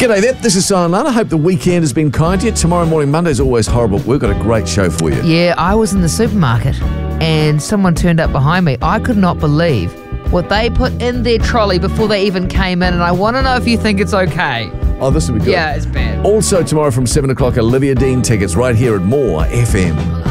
G'day there, this is Silent Lana. Hope the weekend has been kind to you. Tomorrow morning, Monday's always horrible. We've got a great show for you. Yeah, I was in the supermarket and someone turned up behind me. I could not believe what they put in their trolley before they even came in, and I want to know if you think it's okay. Oh, this will be good. Yeah, it's bad. Also tomorrow from 7 o'clock, Olivia Dean tickets right here at More FM.